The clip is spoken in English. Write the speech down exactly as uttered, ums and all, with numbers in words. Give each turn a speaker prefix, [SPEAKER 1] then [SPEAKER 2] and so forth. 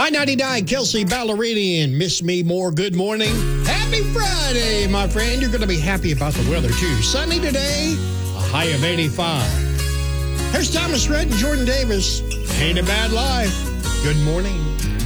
[SPEAKER 1] I ninety-nine, Kelsey Ballerini and Miss Me More. Good morning. Happy Friday, my friend. You're going to be happy about the weather, too. Sunny today, a high of eighty-five. Here's Thomas Rhett and Jordan Davis. Ain't a bad life. Good morning.